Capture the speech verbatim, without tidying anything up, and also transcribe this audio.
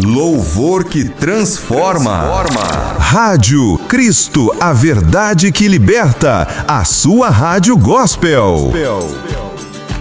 Louvor que transforma. transforma. Rádio Cristo, a verdade que liberta. A sua rádio gospel. gospel.